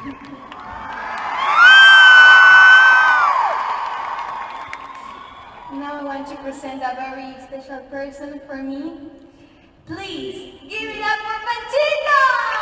Now I want to present a very special person for me. Please, give it up for Panchito!